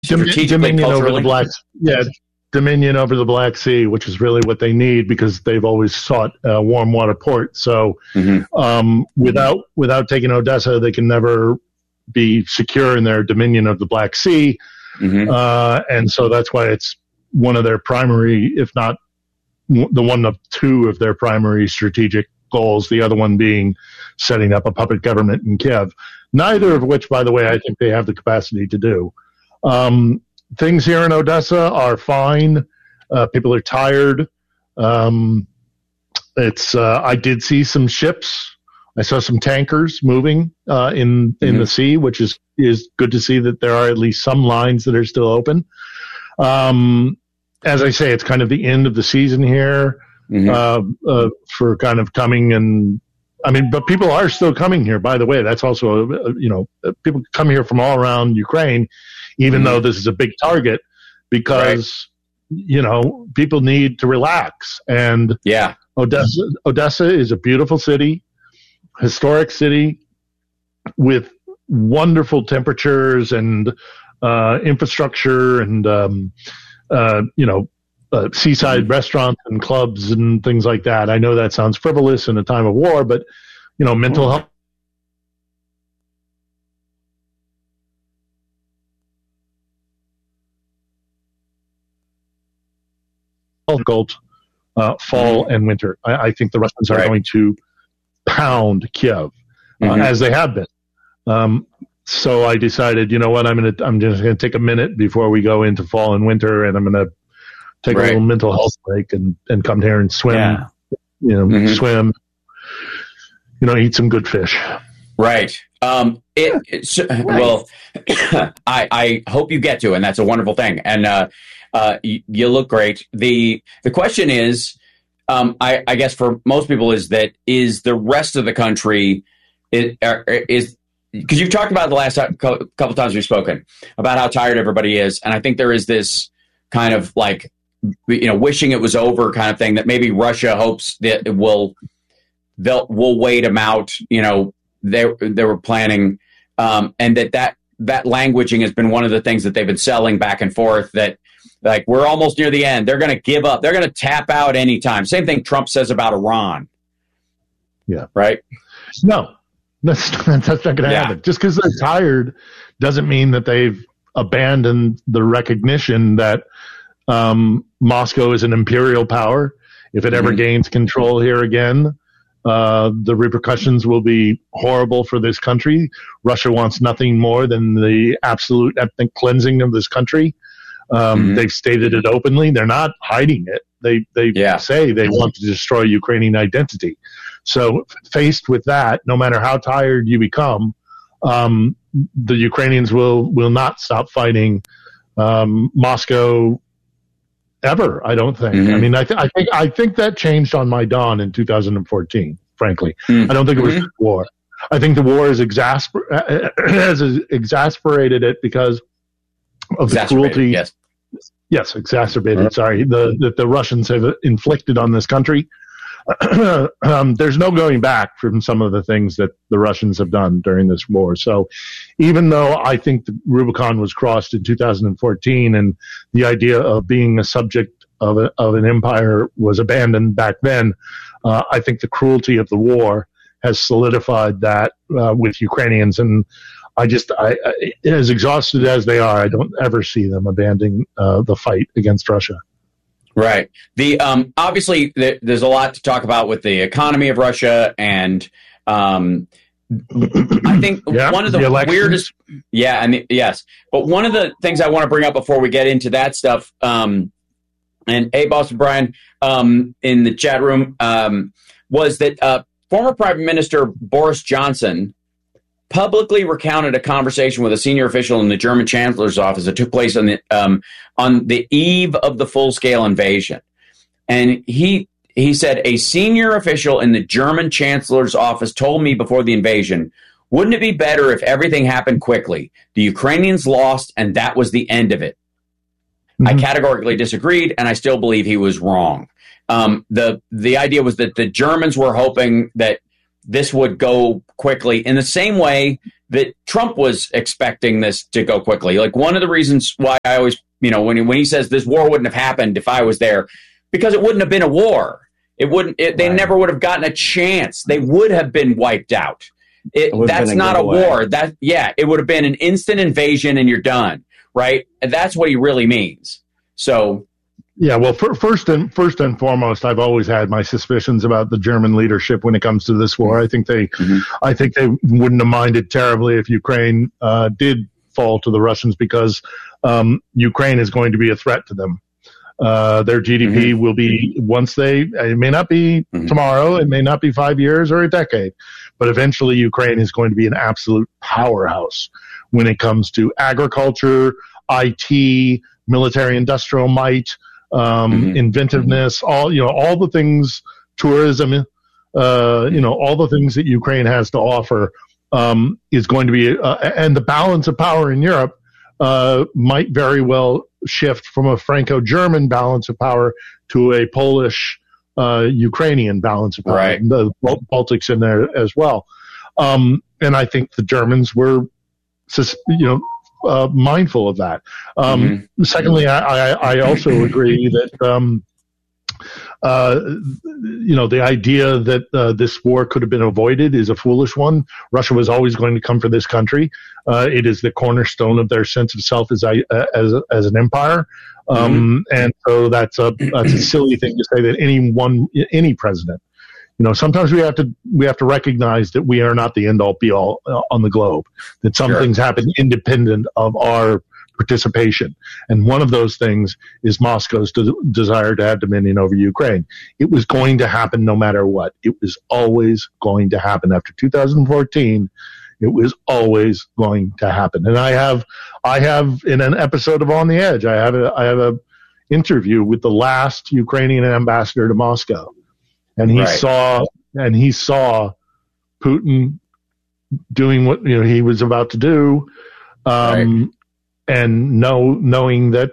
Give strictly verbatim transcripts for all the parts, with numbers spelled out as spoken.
strategically, Dominion culturally. over the Black, yeah, Dominion over the Black Sea, which is really what they need because they've always sought a warm water port. So Mm-hmm. um, without without taking Odessa, they can never be secure in their dominion of the Black Sea. Mm-hmm. Uh, and so that's why it's one of their primary, if not w- the one of two of their primary strategic goals, the other one being setting up a puppet government in Kiev, neither of which, by the way, I think they have the capacity to do. Um, things here in Odessa are fine. Uh, people are tired. Um, it's uh, I did see some ships. I saw some tankers moving uh, in in Mm-hmm. the sea, which is is good to see that there are at least some lines that are still open. Um, as I say, it's kind of the end of the season here Mm-hmm. uh, uh, for kind of coming and. I mean, but people are still coming here. By the way, that's also uh, you know uh, people come here from all around Ukraine, even Mhm. though this is a big target, because you know people need to relax. And Yeah. Odessa, Odessa is a beautiful city, historic city with wonderful temperatures and uh, infrastructure and um, uh, you know. Uh, seaside Mm-hmm. restaurants and clubs and things like that. I know that sounds frivolous in a time of war, but you know, mental Mm. health. Difficult uh, fall and winter. I, I think the Russians are Right. going to pound Kiev uh, Mhm. as they have been. Um, so I decided, you know what, I'm gonna, I'm just gonna take a minute before we go into fall and winter, and I'm gonna take Right. a little mental health break and, and come here and swim. Yeah. You know, Mhm. swim. You know, eat some good fish. Right. Um, it, it's, Well, I, I hope you get to, and that's a wonderful thing. And uh, uh, you, you look great. The the question is, um, I, I guess for most people, is that is the rest of the country is is because you've talked about the last couple times we've spoken about how tired everybody is, and I think there is this kind of like you know wishing it was over kind of thing that maybe Russia hopes that it will they'll we'll wait them out. You know. They they were planning, um, and that, that that languaging has been one of the things that they've been selling back and forth. That like we're almost near the end. They're going to give up. They're going to tap out anytime. Same thing Trump says about Iran. Yeah. Right. No, that's that's not going to Yeah. happen. Just because they're tired doesn't mean that they've abandoned the recognition that um, Moscow is an imperial power. If it ever Mhm. gains control here again, uh, the repercussions will be horrible for this country. Russia wants nothing more than the absolute ethnic cleansing of this country. Um, Mhm. They've stated it openly. They're not hiding it. They they Yeah. say they want to destroy Ukrainian identity. So faced with that, no matter how tired you become, um, the Ukrainians will will not stop fighting um, Moscow ever. I don't think. Mhm. I mean, I, th- I think I think that changed on Maidan in two thousand fourteen. Frankly, Mhm. I don't think it was Mhm. the war. I think the war has, exasper- has exasperated it because of the Exacerbated, cruelty. yes. Yes, exacerbated. Uh-huh. Sorry, the that the Russians have inflicted on this country. um, there's no going back from some of the things that the Russians have done during this war. So, even though I think the Rubicon was crossed in two thousand fourteen, and the idea of being a subject of a, of an empire was abandoned back then, uh, I think the cruelty of the war has solidified that uh, with Ukrainians. And I just, I, I, as exhausted as they are, I don't ever see them abandoning uh, the fight against Russia. Right. The um, obviously th- there's a lot to talk about with the economy of Russia, and um, I think Yeah, one of the, the elections. weirdest, yeah, I mean, yes, but one of the things I want to bring up before we get into that stuff, um, and hey, Boston Brian, um, in the chat room, um, was that uh, former Prime Minister Boris Johnson publicly recounted a conversation with a senior official in the German Chancellor's office that took place on the um, on the eve of the full-scale invasion. And he he said, a senior official in the German Chancellor's office told me before the invasion, wouldn't it be better if everything happened quickly? The Ukrainians lost, and that was the end of it. Mm-hmm. I categorically disagreed, and I still believe he was wrong. Um, the the idea was that the Germans were hoping that this would go quickly in the same way that Trump was expecting this to go quickly. Like one of the reasons why I always, you know, when he, when he says this war wouldn't have happened if I was there, because it wouldn't have been a war. It wouldn't. It, they right. never would have gotten a chance. They would have been wiped out. It, it that's not a away. war. That yeah, it would have been an instant invasion and you're done. Right, and that's what he really means. So. Yeah, well, for, first and first and foremost, I've always had my suspicions about the German leadership when it comes to this war. I think they, mm-hmm. I think they wouldn't have minded terribly if Ukraine uh, did fall to the Russians, because um, Ukraine is going to be a threat to them. Uh, their G D P mm-hmm. will be, once they, it may not be mm-hmm. tomorrow, it may not be five years or a decade, but eventually Ukraine is going to be an absolute powerhouse when it comes to agriculture, I T, military industrial might. Um, mm-hmm. inventiveness, all, you know, all the things, tourism, uh, you know, all the things that Ukraine has to offer, um, is going to be, uh, and the balance of power in Europe, uh, might very well shift from a Franco-German balance of power to a Polish, uh, Ukrainian balance of power. Right. The Baltics in there as well. Um, and I think the Germans were, you know, Uh, mindful of that. Um, mm-hmm. Secondly, I, I, I also agree that, um, uh, you know, the idea that uh, this war could have been avoided is a foolish one. Russia was always going to come for this country. Uh, it is the cornerstone of their sense of self as as as an empire, um, mm-hmm. and so that's a that's a silly thing to say that any one any president. You know, sometimes we have to we have to recognize that we are not the end all be all uh, on the globe. That some sure. things happen independent of our participation, and one of those things is Moscow's de- desire to have dominion over Ukraine. It was going to happen no matter what. It was always going to happen. After two thousand fourteen, it was always going to happen. And I have I have in an episode of On the Edge, I have a I have a interview with the last Ukrainian ambassador to Moscow. And he right. saw, and he saw Putin doing what, you know, he was about to do, um, right. and know, knowing that,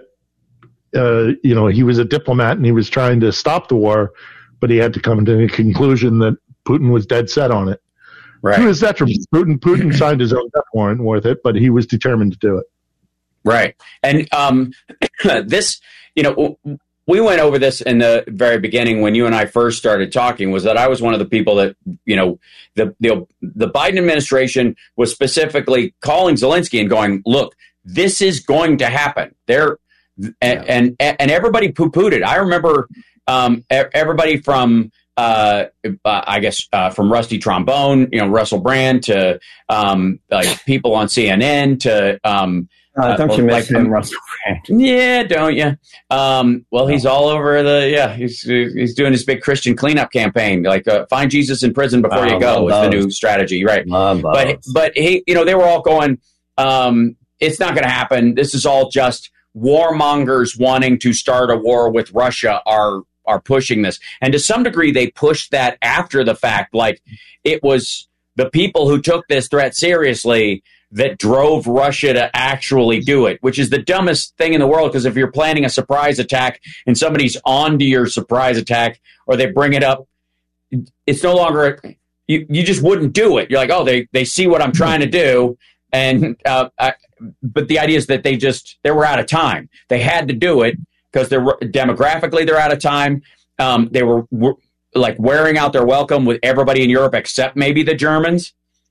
uh, you know, he was a diplomat and he was trying to stop the war, but he had to come to the conclusion that Putin was dead set on it. Right. To his detriment. Putin, Putin signed his own death warrant with it, but he was determined to do it. Right. And um, this, you know, we went over this in the very beginning when you and I first started talking, was that I was one of the people that, you know, the the, the Biden administration was specifically calling Zelensky and going, look, this is going to happen. There, yeah. and, and and everybody poo-pooed it. I remember um, everybody from, uh, uh, I guess, uh, from Rusty Trombone, you know, Russell Brand, to um, like people on C N N, to um, Uh, don't you miss like, him, Russell Brand? Yeah, don't you? Um, well, he's all over the, yeah, he's he's doing his big Christian cleanup campaign, like uh, find Jesus in prison before oh, you go is the new strategy, right? But but he, you know, they were all going, um, it's not going to happen. This is all just warmongers wanting to start a war with Russia are are pushing this, and to some degree, they pushed that after the fact, like it was the people who took this threat seriously that drove Russia to actually do it, which is the dumbest thing in the world, because if you're planning a surprise attack and somebody's onto your surprise attack, or they bring it up, it's no longer, you, you just wouldn't do it. You're like, oh, they, they see what I'm trying to do. And, uh, I, but the idea is that they just, they were out of time. They had to do it because they're demographically, they're out of time. Um, they were, were like wearing out their welcome with everybody in Europe, except maybe the Germans.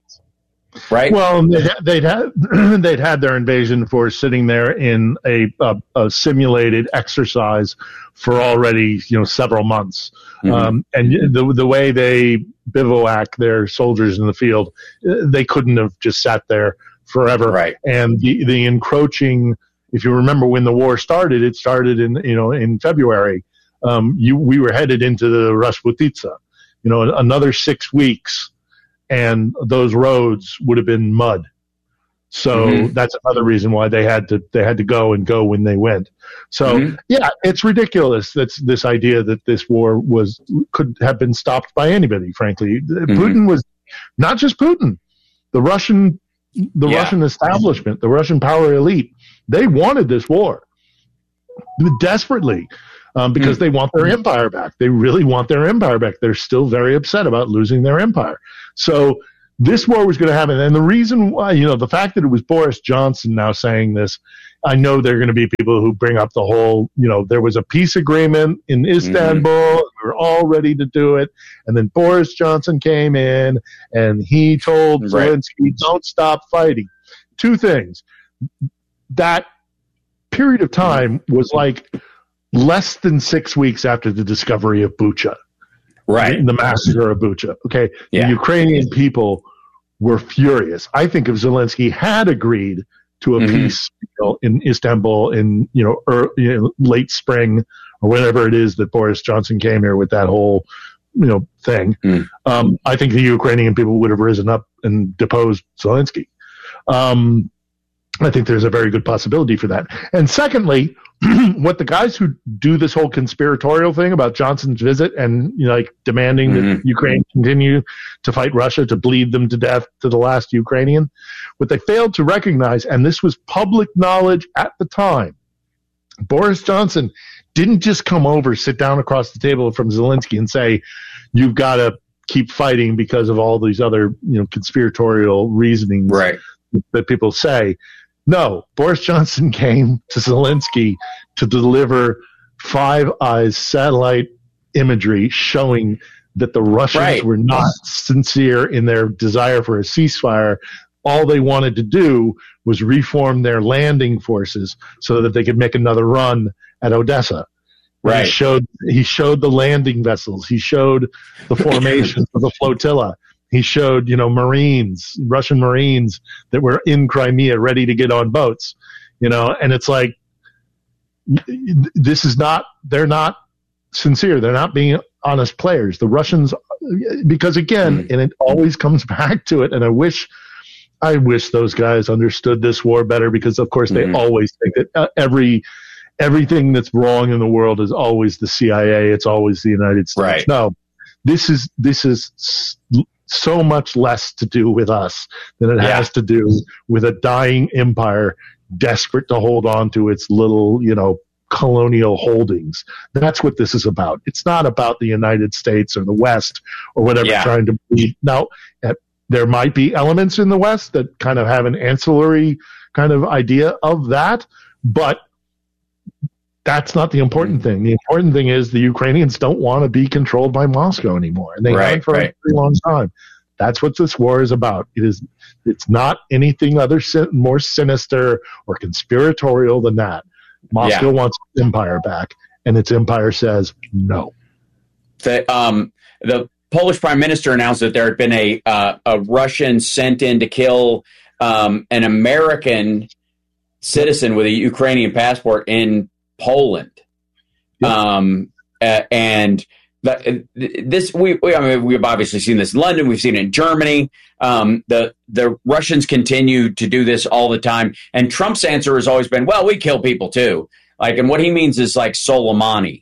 Right. Well, they'd had they'd had their invasion force sitting there in a, a, a simulated exercise for already, you know, several months, mm-hmm. um, and the the way they bivouac their soldiers in the field, they couldn't have just sat there forever. Right. And the the encroaching, if you remember when the war started, it started in you know in February. Um, you we were headed into the Rasputitsa, you know, another six weeks. And those roads would have been mud. So mm-hmm. that's another reason why they had to they had to go and go when they went. So mm-hmm. yeah, it's ridiculous. That's this idea that this war was could have been stopped by anybody, frankly. Mm-hmm. Putin was not just Putin. The Russian the yeah. Russian establishment, the Russian power elite, they wanted this war desperately. Um, because mm. they want their empire back. They really want their empire back. They're still very upset about losing their empire. So this war was going to happen. And the reason why, you know, the fact that it was Boris Johnson now saying this, I know there are going to be people who bring up the whole, you know, there was a peace agreement in Istanbul. Mm-hmm. We were all ready to do it. And then Boris Johnson came in and he told right. Zelensky, don't stop fighting. Two things. That period of time was like less than six weeks after the discovery of Bucha. Right. The massacre of Bucha. Okay. Yeah. The Ukrainian people were furious. I think if Zelensky had agreed to a mm-hmm. peace deal in Istanbul in, you know, er, you know, late spring or whenever it is that Boris Johnson came here with that whole, you know, thing, mm. um, I think the Ukrainian people would have risen up and deposed Zelensky. Um, I think there's a very good possibility for that. And secondly, what the guys who do this whole conspiratorial thing about Johnson's visit and, you know, like demanding mm-hmm. that Ukraine continue to fight Russia, to bleed them to death to the last Ukrainian, what they failed to recognize, and this was public knowledge at the time, Boris Johnson didn't just come over, sit down across the table from Zelensky and say, you've got to keep fighting because of all these other, you know, conspiratorial reasonings right. that people say. No, Boris Johnson came to Zelensky to deliver Five Eyes satellite imagery showing that the Russians right. were not sincere in their desire for a ceasefire. All they wanted to do was reform their landing forces so that they could make another run at Odessa. Right. He showed, he showed the landing vessels. He showed the formation of the flotilla. He showed, you know, Marines, Russian Marines that were in Crimea ready to get on boats, you know, and it's like, this is not, they're not sincere. They're not being honest players. The Russians, because again, mm. and it always comes back to it, and I wish, I wish those guys understood this war better, because of course they mm. always think that uh, every, everything that's wrong in the world is always the C I A. It's always the United States. Right. No, this is, this is so much less to do with us than it yeah. has to do with a dying empire desperate to hold on to its little, you know, colonial holdings. That's what this is about. It's not about the United States or the West or whatever yeah. trying to be. Now, at, there might be elements in the West that kind of have an ancillary kind of idea of that, but that's not the important thing. The important thing is the Ukrainians don't want to be controlled by Moscow anymore, and they right, haven't for right. a very long time. That's what this war is about. It is. It's not anything other sin, more sinister or conspiratorial than that. Moscow yeah. wants its empire back, and its empire says no. The um the Polish prime minister announced that there had been a uh, a Russian sent in to kill um, an American citizen with a Ukrainian passport in Poland. Yep. Um, uh, and the, this, we, we, I mean, we've obviously seen this in London. We've seen it in Germany. Um, the, the Russians continue to do this all the time. And Trump's answer has always been, well, we kill people too. Like, and what he means is like Soleimani.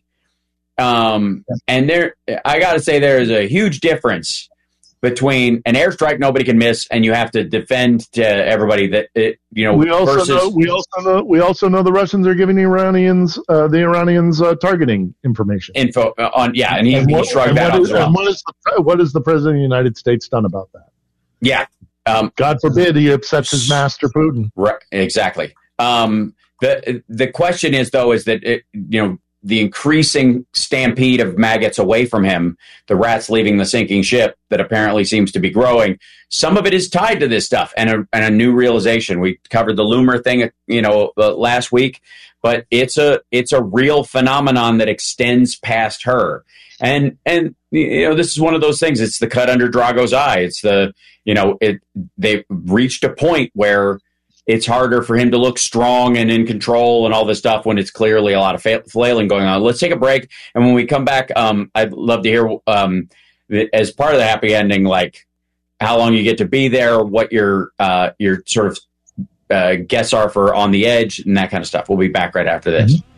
Um, and there, I got to say, there is a huge difference between an airstrike nobody can miss, and you have to defend to everybody that it, you know. We also versus, know we also know we also know the Russians are giving the Iranians uh, the Iranians uh, targeting information info on yeah, and he, and what, he shrugged and that what off is, as well. And what is the what has the president of the United States done about that? Yeah, um, God forbid he upsets his master Putin. Right, exactly. Um, the the question is though is that it, you know. the increasing stampede of maggots away from him, the rats leaving the sinking ship that apparently seems to be growing. Some of it is tied to this stuff and a, and a new realization. We covered the Loomer thing, you know, uh, last week, but it's a it's a real phenomenon that extends past her. And and you know, this is one of those things. It's the cut under Drago's eye. It's the you know, it they've reached a point where it's harder for him to look strong and in control and all this stuff when it's clearly a lot of flailing going on. Let's take a break. And when we come back, um, I'd love to hear, um, as part of the happy ending, like how long you get to be there, what your, uh, your sort of uh, guests are for On the Edge and that kind of stuff. We'll be back right after this. Mm-hmm.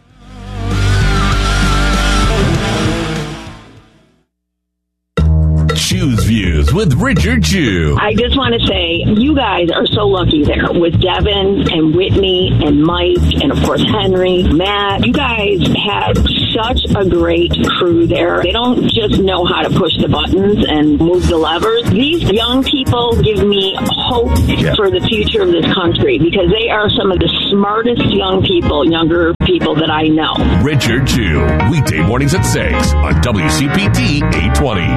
Choose Views with Richard Chew. I just want to say, you guys are so lucky there with Devin and Whitney and Mike and, of course, Henry, Matt. You guys had such a great crew there. They don't just know how to push the buttons and move the levers. These young people give me hope yeah. for the future of this country because they are some of the smartest young people, younger people that I know. Richard Chew, weekday mornings at six on W C P T eight twenty.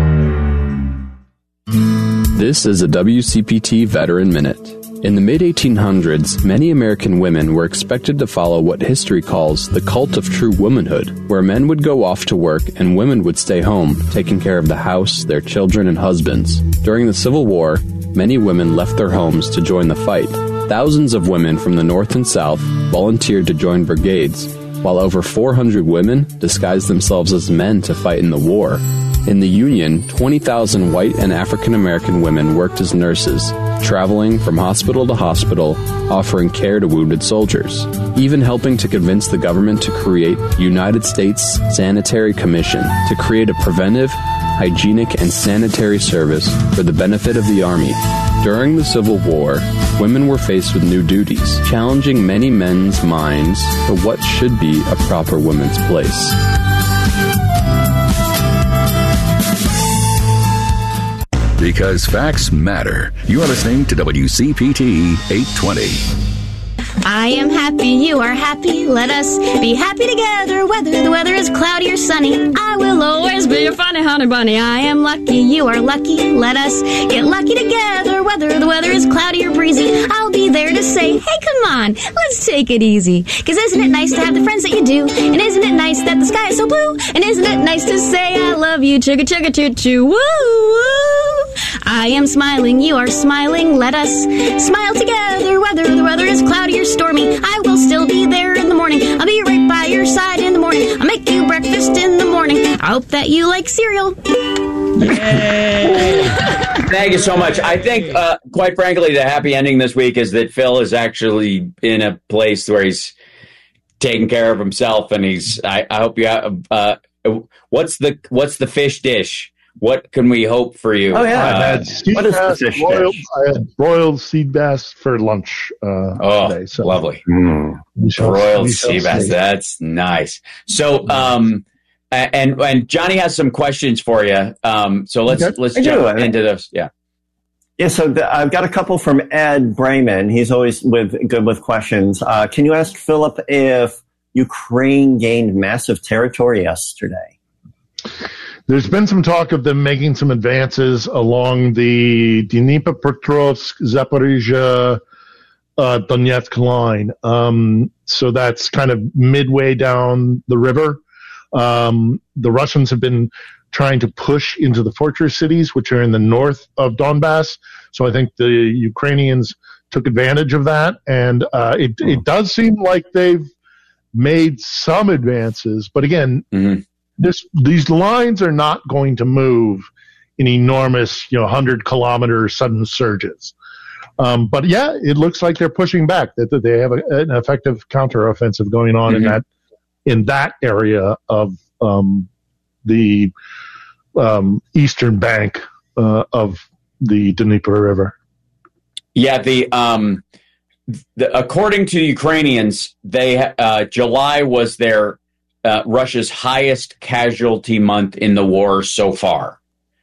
This is a W C P T Veteran Minute. In the mid eighteen hundreds, many American women were expected to follow what history calls the cult of true womanhood, where men would go off to work and women would stay home, taking care of the house, their children, and husbands. During the Civil War, many women left their homes to join the fight. Thousands of women from the North and South volunteered to join brigades, while over four hundred women disguised themselves as men to fight in the war. In the Union, twenty thousand white and African American women worked as nurses, traveling from hospital to hospital, offering care to wounded soldiers, even helping to convince the government to create United States Sanitary Commission to create a preventive, hygienic, and sanitary service for the benefit of the Army. During the Civil War, women were faced with new duties, challenging many men's minds to what should be a proper woman's place. Because facts matter. You are listening to W C P T eight twenty. I am happy, you are happy, let us be happy together, whether the weather is cloudy or sunny. I will always be your funny honey bunny. I am lucky, you are lucky, let us get lucky together, whether the weather is cloudy or breezy. I'll be there to say, hey, come on, let's take it easy. Cause isn't it nice to have the friends that you do? And isn't it nice that the sky is so blue? And isn't it nice to say I love you, chugga chugga choo choo, woo woo. I am smiling, you are smiling, let us smile together, whether the weather is cloudy or stormy. I will still be there in the morning. I'll be right by your side in the morning. I'll make you breakfast in the morning. I hope that you like cereal. Yay. Thank you so much. I think, uh, quite frankly, the happy ending this week is that Phil is actually in a place where he's taking care of himself, and he's. I, I hope you have. Uh, what's the What's the fish dish? What can we hope for you? Oh, yeah. I Uh, had sea what is bass, the fish broiled, dish? I had broiled sea bass for lunch uh, oh, today. So lovely. Mm. we shall- Broiled we shall sea bass. see. That's nice. So, um, and and Johnny has some questions for you. Um, so let's Okay. let's I do. jump I- into those. Yeah. Yeah, so the, I've got a couple from Ed Brayman. He's always with good with questions. Uh, can you ask Philip if Ukraine gained massive territory yesterday? There's been some talk of them making some advances along the Dnipropetrovsk, Zaporizhia, uh, Donetsk line. Um, so that's kind of midway down the river. Um, the Russians have been trying to push into the fortress cities, which are in the north of Donbass. So I think the Ukrainians took advantage of that. And uh, it, it does seem like they've made some advances. But again, Mm-hmm. This, these lines are not going to move in enormous, you know, hundred kilometer sudden surges. Um, but yeah, it looks like they're pushing back. That, that they have a, an effective counteroffensive going on Mm-hmm. in that in that area of um, the um, eastern bank uh, of the Dnieper River. Yeah. The um, the, according to the Ukrainians, they uh, July was their Uh, Russia's highest casualty month in the war so far.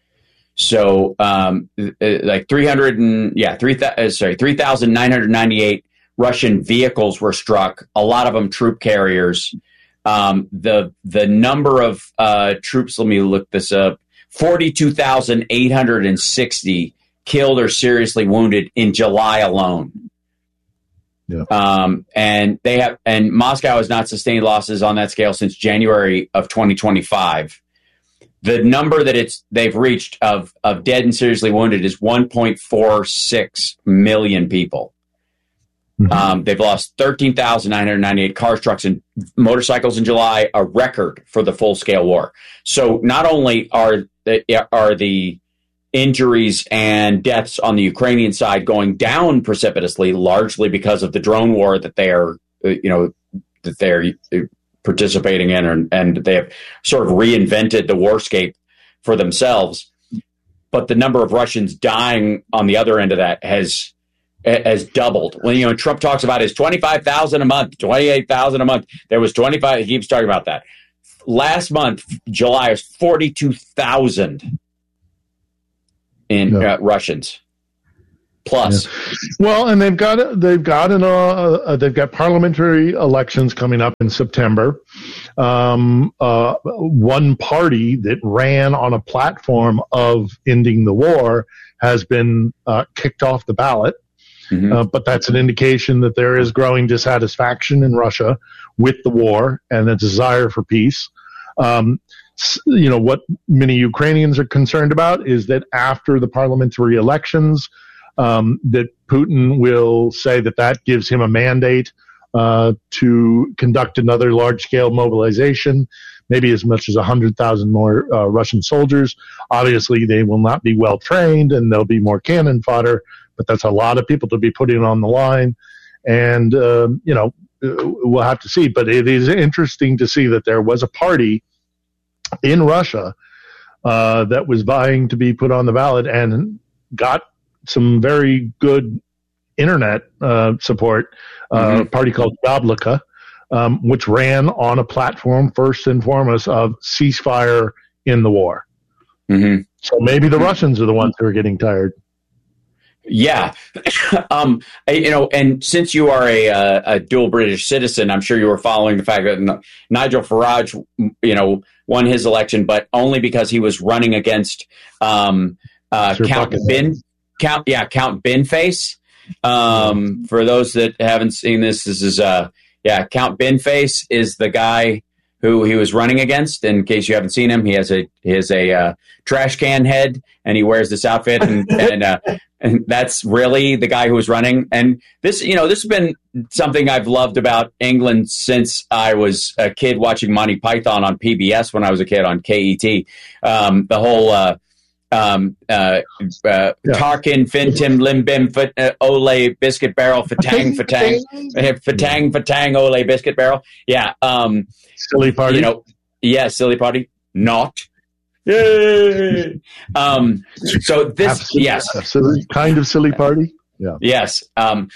So, um, uh, like three hundred and yeah, three uh, sorry, three thousand nine hundred ninety-eight Russian vehicles were struck. A lot of them troop carriers. Um, the the number of uh, troops. Let me look this up. Forty-two thousand eight hundred and sixty killed or seriously wounded in July alone. Yeah. Um, and they have, and Moscow has not sustained losses on that scale since January of twenty twenty-five. The number that it's they've reached of of dead and seriously wounded is one point four six million people. Mm-hmm. Um, they've lost thirteen thousand nine hundred ninety-eight cars, trucks, and motorcycles in July, a record for the full scale war. So not only are the, are the injuries and deaths on the Ukrainian side going down precipitously, largely because of the drone war that they are, you know, that they're participating in, and, and they have sort of reinvented the warscape for themselves. but the number of Russians dying on the other end of that has has doubled. When you know Trump talks about his twenty-five thousand a month, twenty-eight thousand a month, there was twenty-five. He keeps talking about that. Last month, July, was forty-two thousand in yeah. uh, Russians. Plus, yeah. Well, and they've got they've got an, uh, uh, they've got parliamentary elections coming up in September. Um, uh, one party that ran on a platform of ending the war has been uh, kicked off the ballot, mm-hmm. uh, but that's an indication that there is growing dissatisfaction in Russia with the war and a desire for peace. Um, you know what many Ukrainians are concerned about is that after the parliamentary elections. Um, that Putin will say that that gives him a mandate uh, to conduct another large-scale mobilization, maybe as much as one hundred thousand more uh, Russian soldiers. Obviously, they will not be well-trained, and there'll be more cannon fodder, but that's a lot of people to be putting on the line. And, um, you know, we'll have to see. But it is interesting to see that there was a party in Russia uh, that was vying to be put on the ballot and got some very good internet uh, support, uh, mm-hmm. a party called Yabloko, um, which ran on a platform first and foremost of ceasefire in the war. Mm-hmm. So maybe the Russians are the ones who are getting tired. Yeah. um, you know, and since you are a, a, a dual British citizen, I'm sure you were following the fact that Nigel Farage, you know, won his election, but only because he was running against um, uh, Count Bin. Count, yeah, Count Binface. Um, for those that haven't seen this, this is uh, yeah, Count Binface is the guy who he was running against. In case you haven't seen him, he has a he has a uh, trash can head, and he wears this outfit, and and, uh, and that's really the guy who was running. And this, you know, this has been something I've loved about England since I was a kid watching Monty Python on P B S when I was a kid on K E T. Um, the whole. Uh, Um, uh, uh, yeah. Tarkin, Fintim, Limbim, Fit, uh, Ole, Biscuit Barrel, Fatang, Fatang, Fatang, Fatang, Ole, Biscuit Barrel. Yeah. Um, silly party. You know, yeah, silly party. Not. Yay! Um, so this, Absolutely. yes. A silly, kind of silly party. Yeah. Yes. Um,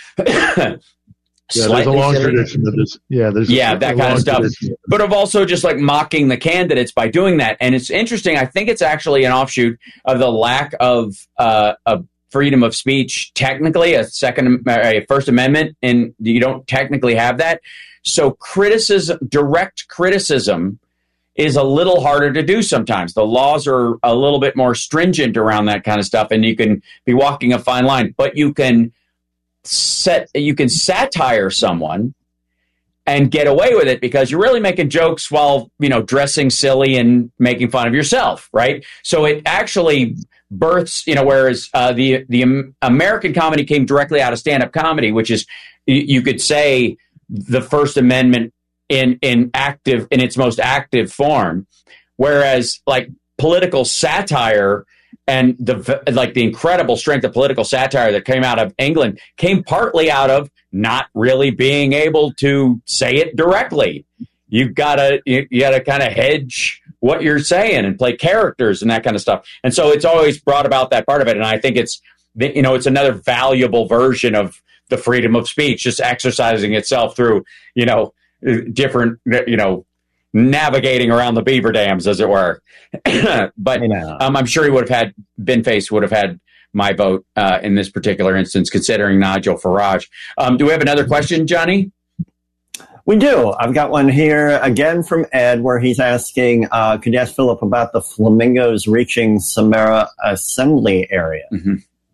Yeah, there's a long silly. tradition of this. Yeah, there's yeah, a, that a kind of stuff. Tradition. But of also just like mocking the candidates by doing that. And it's interesting. I think it's actually an offshoot of the lack of uh, of freedom of speech. Technically, a second, a First Amendment, and you don't technically have that. So criticism, direct criticism, is a little harder to do sometimes. The laws are a little bit more stringent around that kind of stuff, and you can be walking a fine line. But you can. Set you can satire someone and get away with it because you're really making jokes while you know dressing silly and making fun of yourself, right? So it actually births, you know, whereas uh, the the American comedy came directly out of stand-up comedy, which is you, you could say the First Amendment in in active in its most active form, whereas like political satire. And the like the incredible strength of political satire that came out of England came partly out of not really being able to say it directly. You've got to you, you got to kind of hedge what you're saying and play characters and that kind of stuff. And so it's always brought about that part of it. And I think it's you know it's another valuable version of the freedom of speech, just exercising itself through you know different you know. navigating around the beaver dams, as it were. But um, I'm sure he would have had, Binface would have had my vote uh, in this particular instance, considering Nigel Farage. Um, do we have another question, Johnny? We do. I've got one here again from Ed where he's asking, uh, could you ask Philip about the flamingos reaching Samara Assembly area? Mm-hmm.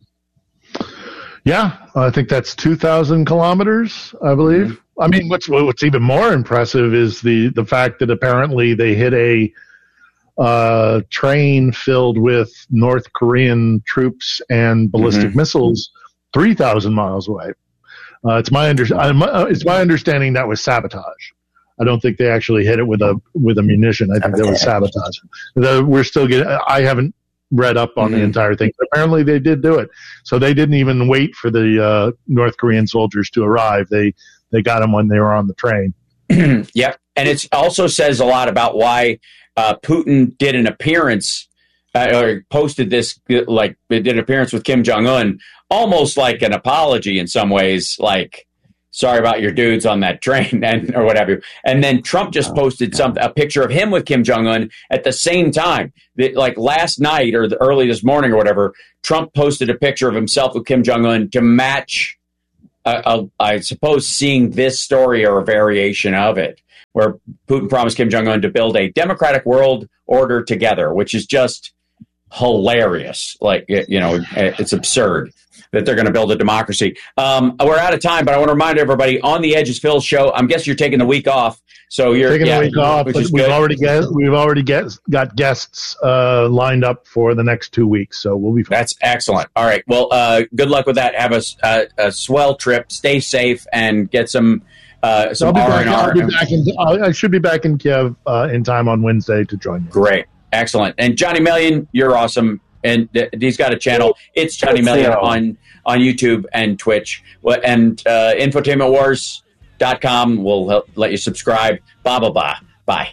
Yeah, I think that's two thousand kilometers, I believe. Mm-hmm. I mean, what's what's even more impressive is the, the fact that apparently they hit a uh, train filled with North Korean troops and ballistic mm-hmm. missiles three thousand miles away. Uh, it's my under, it's my understanding that was sabotage. I don't think they actually hit it with a with a munition. I think that was sabotage. The, we're still getting. I haven't read up on mm-hmm. the entire thing. But apparently, they did do it. So they didn't even wait for the uh, North Korean soldiers to arrive. They They got them when they were on the train. Yep. And it also says a lot about why uh, Putin did an appearance uh, or posted this, like, it did an appearance with Kim Jong-un, almost like an apology in some ways, like, sorry about your dudes on that train and or whatever. And then Trump just posted some a picture of him with Kim Jong-un at the same time. Like last night or the, early this morning or whatever, Trump posted a picture of himself with Kim Jong-un to match, uh, uh, I suppose, seeing this story or a variation of it, where Putin promised Kim Jong-un to build a democratic world order together, which is just hilarious. Like, you know, it's absurd that they're going to build a democracy. Um, we're out of time, but I want to remind everybody, On the Edge is Phil's show. I'm guessing you're taking the week off, so you're taking yeah, the week off. But we've good. already get, we've already get, got guests uh, lined up for the next two weeks, so we'll be fine. That's excellent. All right. Well, uh, good luck with that. Have a, a, a swell trip. Stay safe and get some. Uh, some I'll be R and back, R. I'll be back in, I should be back in Kiev uh, in time on Wednesday to join you. Great. Excellent. And Johnny Million, you're awesome. And th- he's got a channel. It's Johnny Million on, on YouTube and Twitch. And uh, infotainment wars dot com will help, let you subscribe. Blah, blah, blah. Bye.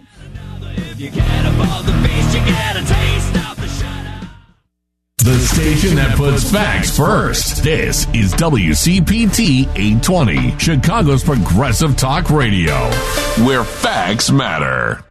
The station that puts facts first. This is W C P T eight twenty, Chicago's progressive talk radio, where facts matter.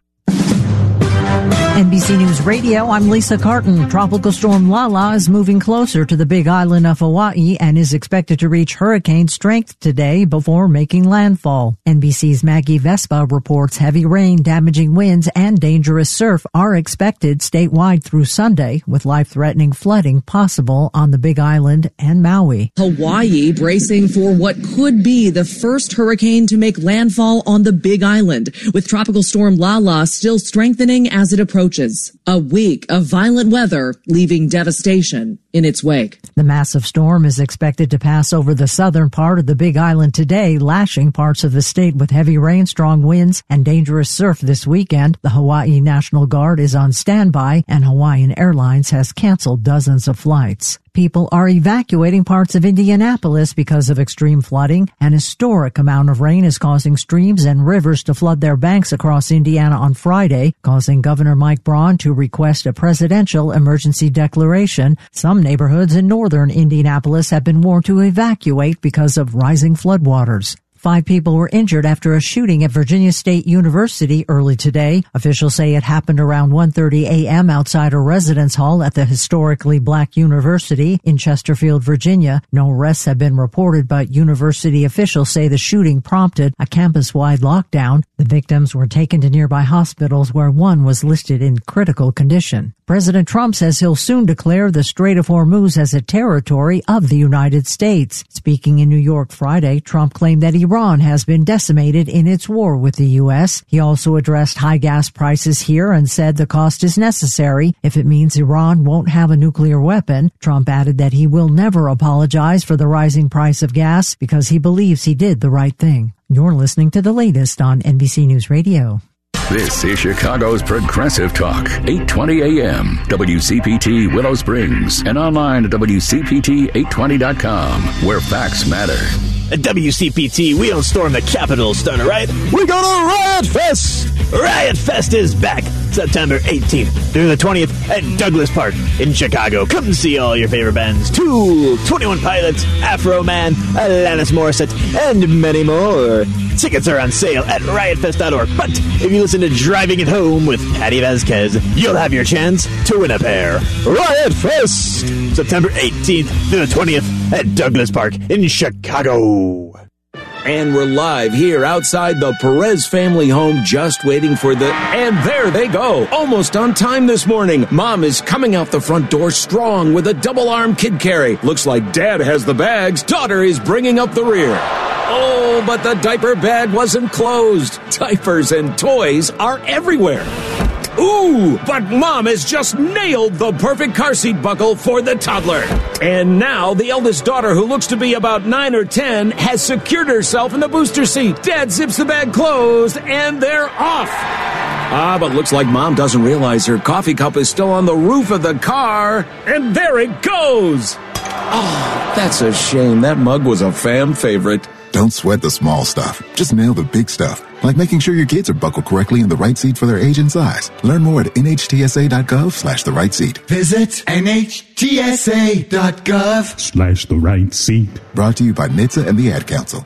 N B C News Radio, I'm Lisa Carton. Tropical storm Lala is moving closer to the Big Island of Hawaii and is expected to reach hurricane strength today before making landfall. N B C's Maggie Vespa reports heavy rain, damaging winds, and dangerous surf are expected statewide through Sunday, with life-threatening flooding possible on the Big Island and Maui. Hawaii bracing for what could be the first hurricane to make landfall on the Big Island, with tropical storm Lala still strengthening as it approaches. A week of violent weather leaving devastation in its wake. The massive storm is expected to pass over the southern part of the Big Island today, lashing parts of the state with heavy rain, strong winds, and dangerous surf this weekend. The Hawaii National Guard is on standby, and Hawaiian Airlines has canceled dozens of flights. People are evacuating parts of Indianapolis because of extreme flooding. An historic amount of rain is causing streams and rivers to flood their banks across Indiana on Friday, causing Governor Mike Braun to request a presidential emergency declaration. Some neighborhoods in northern Indianapolis have been warned to evacuate because of rising floodwaters. Five people were injured after a shooting at Virginia State University early today. Officials say it happened around one thirty a.m. outside a residence hall at the historically black university in Chesterfield, Virginia. No arrests have been reported, but university officials say the shooting prompted a campus-wide lockdown. The victims were taken to nearby hospitals where one was listed in critical condition. President Trump says he'll soon declare the Strait of Hormuz as a territory of the United States. Speaking in New York Friday, Trump claimed that Iran has been decimated in its war with the U S. He also addressed high gas prices here and said the cost is necessary if it means Iran won't have a nuclear weapon. Trump added that he will never apologize for the rising price of gas because he believes he did the right thing. You're listening to the latest on N B C News Radio. This is Chicago's Progressive Talk, eight twenty a.m., W C P T Willow Springs, and online at W C P T eight twenty dot com, where facts matter. At W C P T, we don't storm the Capitol, Stunner, right? We go to Riot Fest! Riot Fest is back September eighteenth through the twentieth at Douglas Park in Chicago. Come and see all your favorite bands. Tool, twenty-one Pilots, Afro Man, Alanis Morissette, and many more. Tickets are on sale at riot fest dot org. But if you listen to Driving It Home with Patty Vasquez, you'll have your chance to win a pair. Riot Fest! September eighteenth through the twentieth at Douglas Park in Chicago. And we're live here outside the Perez family home, just waiting for the... And there they go, almost on time this morning. Mom is coming out the front door strong with a double-arm kid carry. Looks like Dad has the bags. Daughter is bringing up the rear. Oh, but the diaper bag wasn't closed. Diapers and toys are everywhere. Ooh, but Mom has just nailed the perfect car seat buckle for the toddler. And now the eldest daughter, who looks to be about nine or ten, has secured herself in the booster seat. Dad zips the bag closed, and they're off. Ah, but looks like Mom doesn't realize her coffee cup is still on the roof of the car. And there it goes. Oh, that's a shame. That mug was a fan favorite. Don't sweat the small stuff. Just nail the big stuff, like making sure your kids are buckled correctly in the right seat for their age and size. Learn more at nhtsa.gov slash the right seat. Visit nhtsa.gov Slash the right seat. Brought to you by N H T S A and the Ad Council.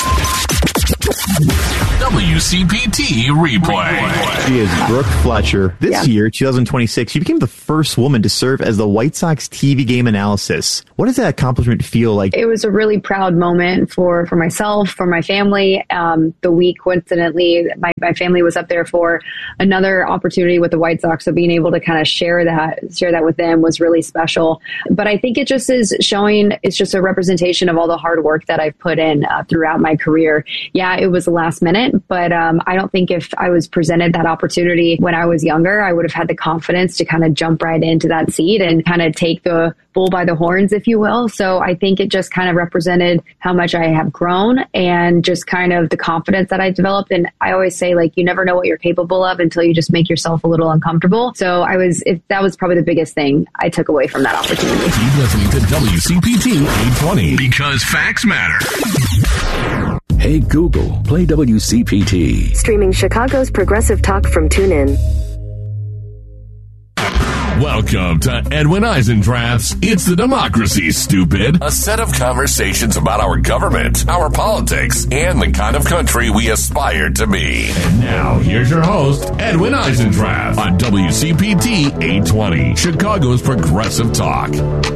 W C P T replay. She is Brooke Fletcher. This Yeah. year, two thousand twenty-six, you became the first woman to serve as the White Sox T V game analysis. What does that accomplishment feel like? It was a really proud moment for, for myself, for my family. Um, the week, coincidentally, my, my family was up there for another opportunity with the White Sox. So being able to kind of share that, share that with them was really special. But I think it just is showing, it's just a representation of all the hard work that I've put in uh, throughout my career. Yeah, it was the last minute, but um, I don't think if I was presented that opportunity when I was younger, I would have had the confidence to kind of jump right into that seat and kind of take the bull by the horns, if you will. So I think it just kind of represented how much I have grown and just kind of the confidence that I developed. And I always say, like, you never know what you're capable of until you just make yourself a little uncomfortable. So I was, if that was probably the biggest thing I took away from that opportunity. Keep listening to W C P T eight twenty because facts matter. Hey Google, play W C P T. Streaming Chicago's progressive talk from TuneIn. Welcome to Edwin Eisendrath's It's the Democracy, Stupid. A set of conversations about our government, our politics, and the kind of country we aspire to be. And now, here's your host, Edwin Eisendrath, on W C P T eight twenty, Chicago's Progressive Talk.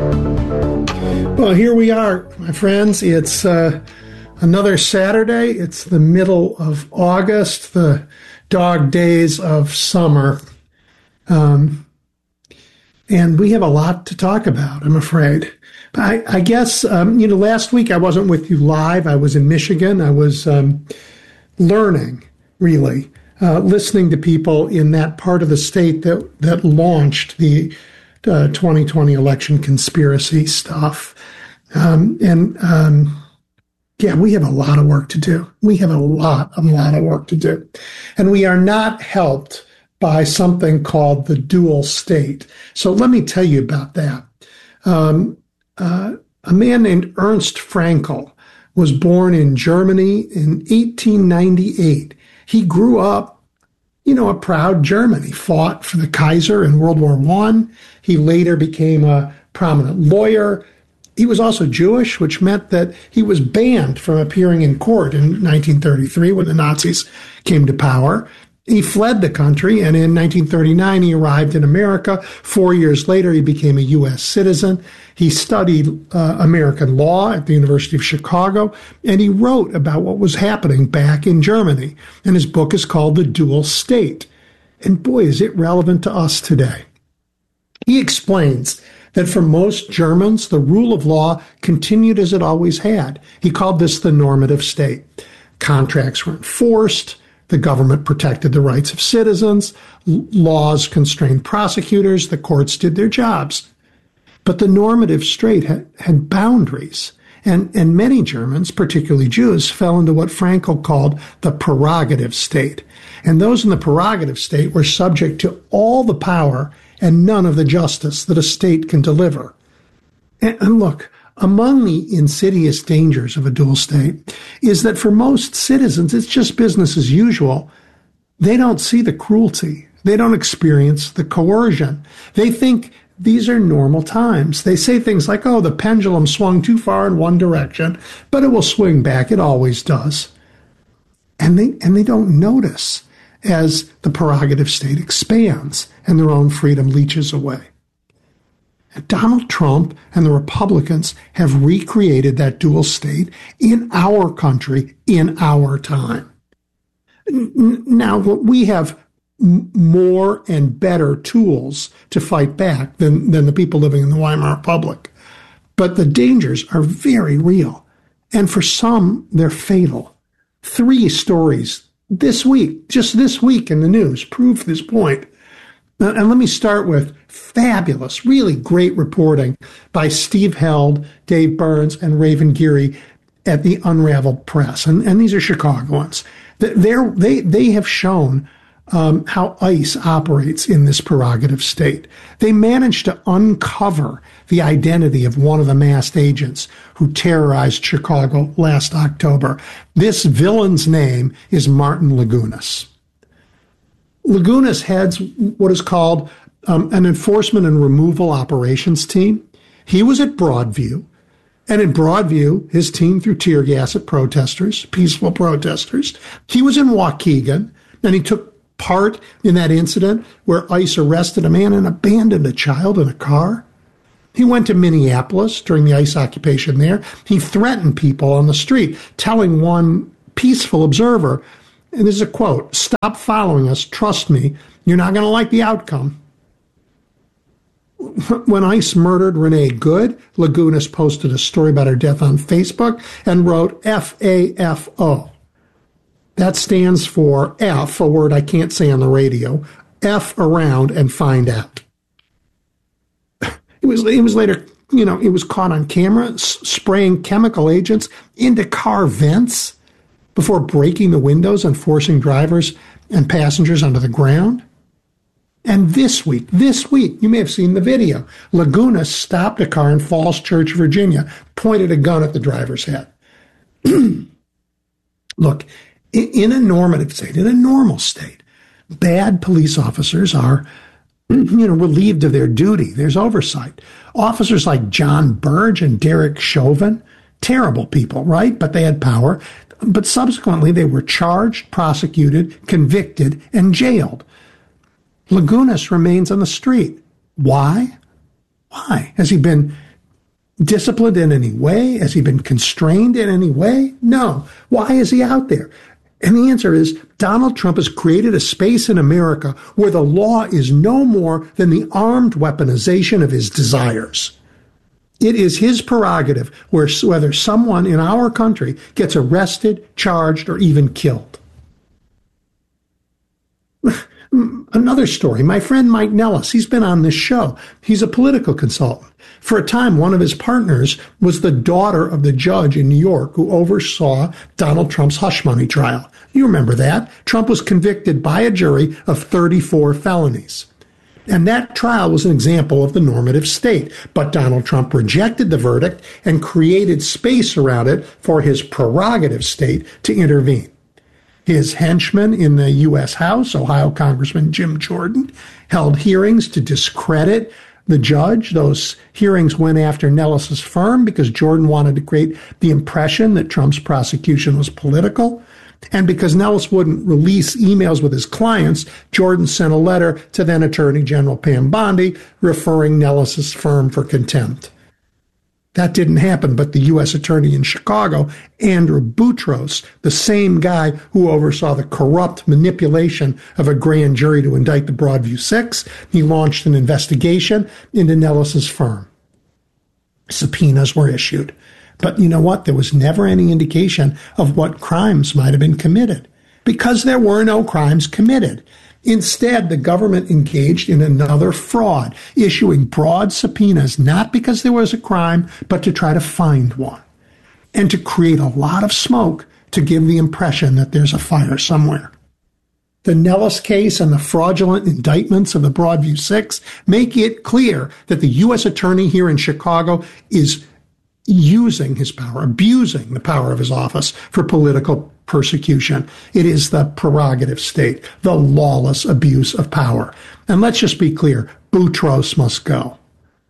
Well, here we are, my friends. It's uh, another Saturday. It's the middle of August, the dog days of summer. Um, and we have a lot to talk about, I'm afraid. I, I guess, um, you know, last week I wasn't with you live. I was in Michigan. I was um, learning, really, uh, listening to people in that part of the state that, that launched the uh, twenty twenty election conspiracy stuff. Um, and, um, yeah, we have a lot of work to do. We have a lot, a lot of work to do. And we are not helped by something called the dual state. So let me tell you about that. Um, uh, a man named Ernst Fraenkel was born in Germany in eighteen ninety-eight. He grew up, you know, a proud German. He fought for the Kaiser in World War One. He later became a prominent lawyer. He was also Jewish, which meant that he was banned from appearing in court in nineteen thirty-three when the Nazis came to power. He fled the country, and in nineteen thirty-nine, he arrived in America. Four years later, he became a U S citizen. He studied uh, American law at the University of Chicago, and he wrote about what was happening back in Germany. And his book is called The Dual State. And boy, is it relevant to us today. He explains that for most Germans, the rule of law continued as it always had. He called this the normative state. Contracts were enforced. The government protected the rights of citizens. L- laws constrained prosecutors. The courts did their jobs. But the normative state had, had boundaries. And, and many Germans, particularly Jews, fell into what Fraenkel called the prerogative state. And those in the prerogative state were subject to all the power and none of the justice that a state can deliver. And, and look, among the insidious dangers of a dual state is that for most citizens, it's just business as usual. They don't see the cruelty. They don't experience the coercion. They think these are normal times. They say things like, oh, the pendulum swung too far in one direction, but it will swing back. It always does. And they, and they don't notice as the prerogative state expands and their own freedom leaches away. Donald Trump and the Republicans have recreated that dual state in our country, in our time. Now, we have more and better tools to fight back than, than the people living in the Weimar Republic. But the dangers are very real. And for some, they're fatal. Three stories this week, just this week in the news, prove this point. And let me start with fabulous, really great reporting by Steve Held, Dave Burns, and Raven Geary at the Unraveled Press. And, and these are Chicagoans. They're, they, they have shown um, how ICE operates in this prerogative state. They managed to uncover the identity of one of the masked agents who terrorized Chicago last October. This villain's name is Martin Lagunas. Lagunas heads what is called um, an enforcement and removal operations team. He was at Broadview, and in Broadview, his team threw tear gas at protesters, peaceful protesters. He was in Waukegan, and he took part in that incident where ICE arrested a man and abandoned a child in a car. He went to Minneapolis during the ICE occupation there. He threatened people on the street, telling one peaceful observer, and this is a quote, "Stop following us. Trust me. You're not going to like the outcome." When ICE murdered Renee Good, Lagunas posted a story about her death on Facebook and wrote F A F O. That stands for F, a word I can't say on the radio, F around and find out. It was, it was later, you know, it was caught on camera s- spraying chemical agents into car vents before breaking the windows and forcing drivers and passengers onto the ground. And this week, this week, you may have seen the video. Lagunas stopped a car in Falls Church, Virginia, pointed a gun at the driver's head. Look, in a normative state, in a normal state, bad police officers are, you know, relieved of their duty. There's oversight. Officers like John Burge and Derek Chauvin, terrible people, right? But they had power. But subsequently, they were charged, prosecuted, convicted, and jailed. Lagunas remains on the street. Why? Why? Has he been disciplined in any way? Has he been constrained in any way? No. Why is he out there? And the answer is Donald Trump has created a space in America where the law is no more than the armed weaponization of his desires. It is his prerogative where, whether someone in our country gets arrested, charged, or even killed. Another story, my friend Mike Nellis, he's been on this show. He's a political consultant. For a time, one of his partners was the daughter of the judge in New York who oversaw Donald Trump's hush money trial. You remember that. Trump was convicted by a jury of thirty-four felonies. And that trial was an example of the normative state. But Donald Trump rejected the verdict and created space around it for his prerogative state to intervene. His henchman in the U S House, Ohio Congressman Jim Jordan, held hearings to discredit the judge. Those hearings went after Nellis's firm because Jordan wanted to create the impression that Trump's prosecution was political. And because Nellis wouldn't release emails with his clients, Jordan sent a letter to then Attorney General Pam Bondi referring Nellis's firm for contempt. That didn't happen, but the U S attorney in Chicago, Andrew Boutros, the same guy who oversaw the corrupt manipulation of a grand jury to indict the Broadview Six, he launched an investigation into Nellis's firm. Subpoenas were issued. But you know what? There was never any indication of what crimes might have been committed, because there were no crimes committed. Instead, the government engaged in another fraud, issuing broad subpoenas, not because there was a crime, but to try to find one, and to create a lot of smoke to give the impression that there's a fire somewhere. The Nellis case and the fraudulent indictments of the Broadview Six make it clear that the U S attorney here in Chicago is using his power, abusing the power of his office for political persecution. It is the prerogative state, the lawless abuse of power. And let's just be clear, Boutros must go.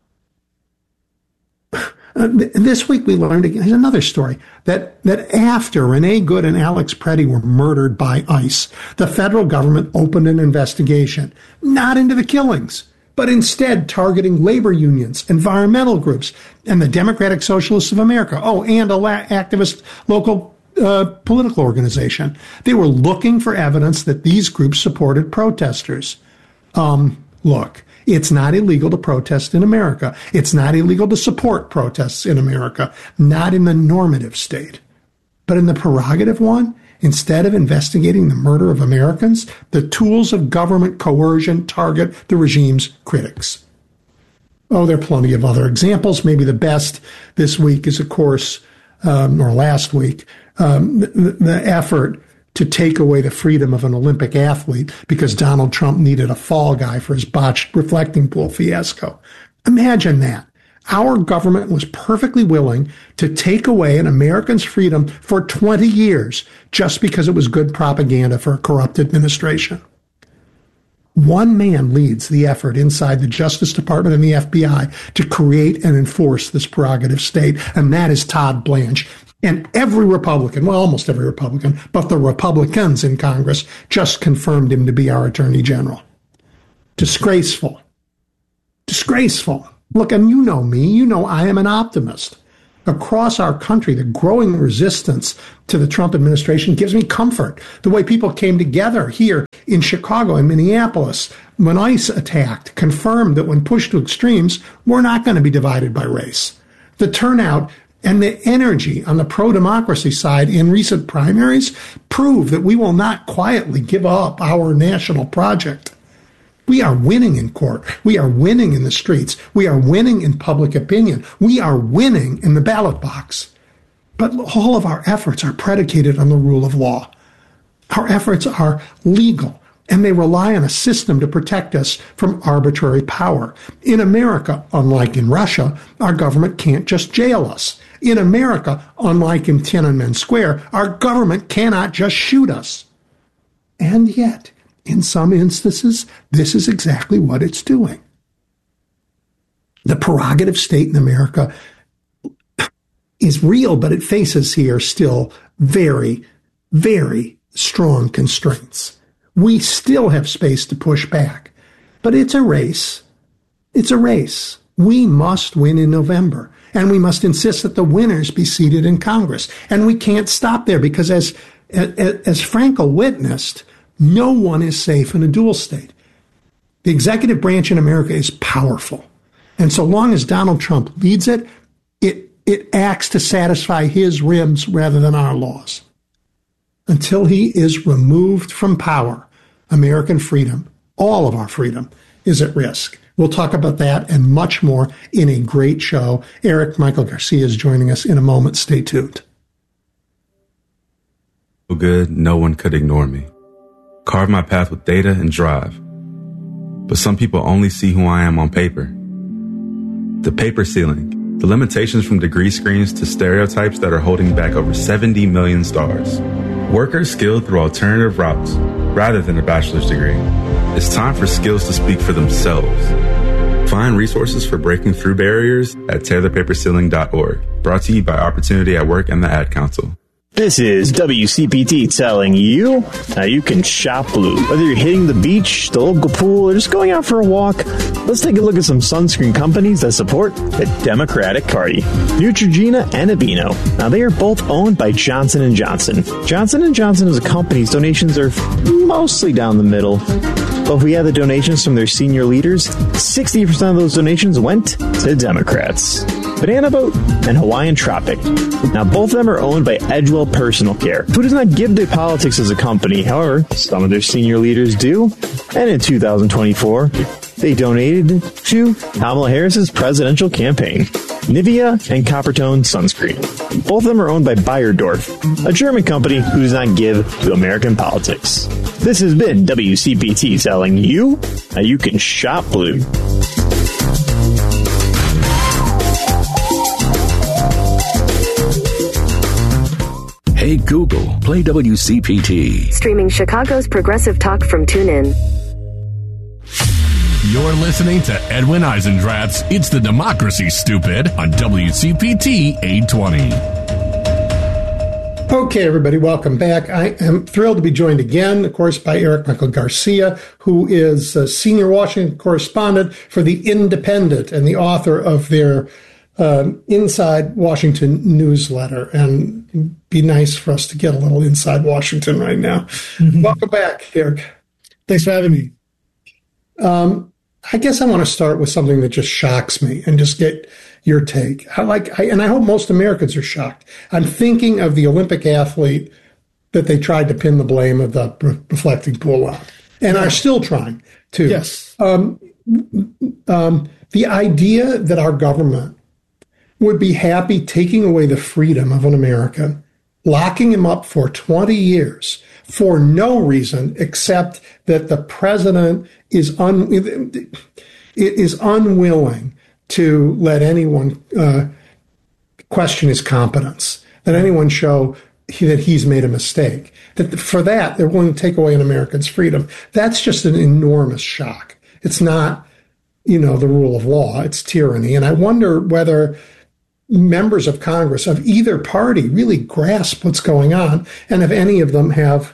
Uh, th- this week we learned again, here's another story, that, that after Renee Good and Alex Preddy were murdered by ICE, the federal government opened an investigation, not into the killings, but instead targeting labor unions, environmental groups, and the Democratic Socialists of America. Oh, and a la- activist local uh, political organization. They were looking for evidence that these groups supported protesters. Um, look, it's not illegal to protest in America. It's not illegal to support protests in America, not in the normative state. But in the prerogative one, instead of investigating the murder of Americans, the tools of government coercion target the regime's critics. Oh, there are plenty of other examples. Maybe the best this week is, of course, um, or last week, um, the, the effort to take away the freedom of an Olympic athlete because Donald Trump needed a fall guy for his botched reflecting pool fiasco. Imagine that. Our government was perfectly willing to take away an American's freedom for twenty years just because it was good propaganda for a corrupt administration. One man leads the effort inside the Justice Department and the F B I to create and enforce this prerogative state, and that is Todd Blanche. And every Republican, well, almost every Republican, but the Republicans in Congress just confirmed him to be our Attorney General. Disgraceful. Disgraceful. Look, and you know me, you know I am an optimist. Across our country, the growing resistance to the Trump administration gives me comfort. The way people came together here in Chicago and Minneapolis when ICE attacked confirmed that when pushed to extremes, we're not going to be divided by race. The turnout and the energy on the pro-democracy side in recent primaries prove that we will not quietly give up our national project. We are winning in court. We are winning in the streets. We are winning in public opinion. We are winning in the ballot box. But all of our efforts are predicated on the rule of law. Our efforts are legal, and they rely on a system to protect us from arbitrary power. In America, unlike in Russia, our government can't just jail us. In America, unlike in Tiananmen Square, our government cannot just shoot us. And yet, in some instances, this is exactly what it's doing. The prerogative state in America is real, but it faces here still very, very strong constraints. We still have space to push back, but it's a race. It's a race. We must win in November, and we must insist that the winners be seated in Congress. And we can't stop there because, as, as, as Frankel witnessed, no one is safe in a dual state. The executive branch in America is powerful. And so long as Donald Trump leads it, it, it acts to satisfy his whims rather than our laws. Until he is removed from power, American freedom, all of our freedom, is at risk. We'll talk about that and much more in a great show. Eric Michael Garcia is joining us in a moment. Stay tuned. So good, no one could ignore me. Carve my path with data and drive. But some people only see who I am on paper. The paper ceiling, the limitations from degree screens to stereotypes that are holding back over seventy million stars. Workers skilled through alternative routes rather than a bachelor's degree. It's time for skills to speak for themselves. Find resources for breaking through barriers at tear the paper ceiling dot org. Brought to you by Opportunity at Work and the Ad Council. This is W C P T telling you how you can shop blue. Whether you're hitting the beach, the local pool, or just going out for a walk, let's take a look at some sunscreen companies that support the Democratic Party. Neutrogena and Aveeno. Now, they are both owned by Johnson and Johnson. Johnson and Johnson as a company's donations are mostly down the middle. But if we add the donations from their senior leaders, sixty percent of those donations went to Democrats. Banana Boat and Hawaiian Tropic. Now, both of them are owned by Edgewell Personal Care, who does not give their politics as a company. However, some of their senior leaders do. And in two thousand twenty-four, they donated to Kamala Harris's presidential campaign. Nivea and Coppertone Sunscreen. Both of them are owned by Bayerdorf, a German company who does not give to American politics. This has been W C P T telling you how you can shop blue. Hey Google, play W C P T. Streaming Chicago's progressive talk from TuneIn. You're listening to Edwin Eisendrath's It's the Democracy, Stupid on W C P T eight twenty. Okay, everybody, welcome back. I am thrilled to be joined again, of course, by Eric Michael Garcia, who is a senior Washington correspondent for The Independent and the author of their um, Inside Washington newsletter. And it'd be nice for us to get a little Inside Washington right now. Mm-hmm. Welcome back, Eric. Thanks for having me. Um, I guess I want to start with something that just shocks me and just get your take. I like, I, and I hope most Americans are shocked. I'm thinking of the Olympic athlete that they tried to pin the blame of the reflecting pool on, and yeah. are still trying to. Yes. Um, um, the idea that our government would be happy taking away the freedom of an American, locking him up for twenty years for no reason except that the president is un, is unwilling to let anyone uh, question his competence, let anyone show that he's made a mistake. That for that, they're willing to take away an American's freedom. That's just an enormous shock. It's not, you know, the rule of law. It's tyranny. And I wonder whether members of Congress of either party really grasp what's going on, and if any of them have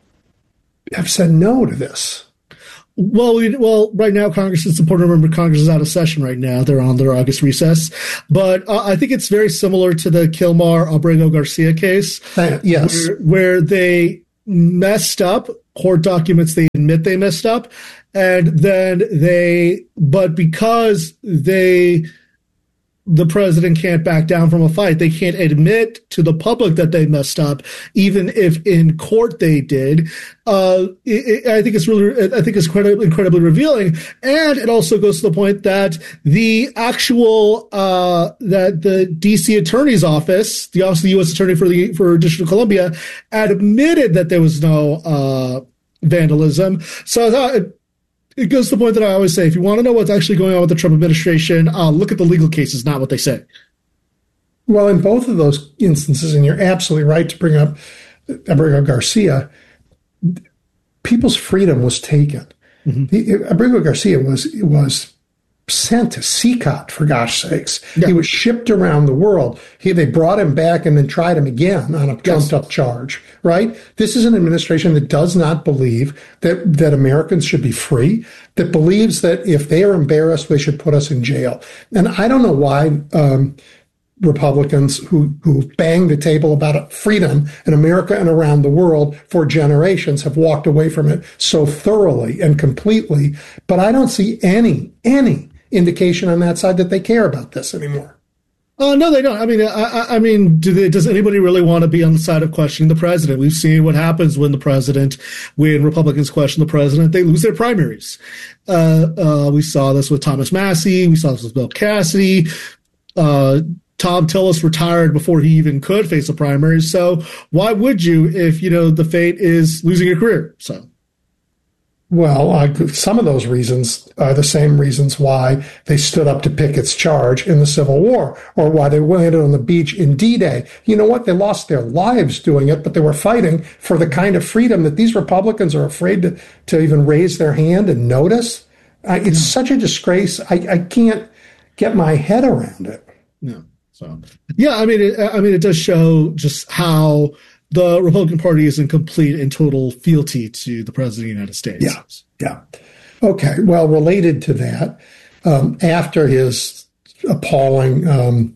have said no to this. Well, we, well, right now, Congress, it's important to remember Congress is out of session right now. They're on their August recess. But uh, I think it's very similar to the Kilmar Abrego Garcia case. Uh, yes. Where, where they messed up court documents. They admit they messed up. And then they, but because they, the president can't back down from a fight. They can't admit to the public that they messed up, even if in court they did. Uh, it, it, I think it's really, I think it's incredibly, incredibly revealing. And it also goes to the point that the actual, uh, that the D C Attorney's Office, the Office of the U S Attorney for the, for District of Columbia, admitted that there was no, uh, vandalism. So I thought, it, It goes to the point that I always say, if you want to know what's actually going on with the Trump administration, uh, look at the legal cases, not what they say. Well, in both of those instances, and you're absolutely right to bring up Abrego Garcia, people's freedom was taken. Mm-hmm. The, Abrego Garcia was was sent to C C O T, for gosh sakes. Yeah. He was shipped around the world. He, they brought him back and then tried him again on a trumped-up yes. charge, right? This is an administration that does not believe that, that Americans should be free, that believes that if they are embarrassed, they should put us in jail. And I don't know why um, Republicans who, who banged the table about freedom in America and around the world for generations have walked away from it so thoroughly and completely. But I don't see any, any indication on that side that they care about this anymore. Oh, uh, no, they don't. I mean, I, I mean, do they, does anybody really want to be on the side of questioning the president? We've seen what happens when the president, when Republicans question the president, they lose their primaries. Uh, uh, we saw this with Thomas Massie. We saw this with Bill Cassidy. Uh, Tom Tillis retired before he even could face a primary. So why would you if, you know, the fate is losing your career? So. Well, uh, some of those reasons are the same reasons why they stood up to Pickett's charge in the Civil War, or why they landed on the beach in D-Day. You know what? They lost their lives doing it, but they were fighting for the kind of freedom that these Republicans are afraid to, to even raise their hand and notice. Uh, it's such a disgrace. I, I can't get my head around it. No. So, yeah, I mean, it, I mean, it does show just how the Republican Party is in complete and total fealty to the President of the United States. Yeah, yeah. Okay, well, related to that, um, after his appalling um,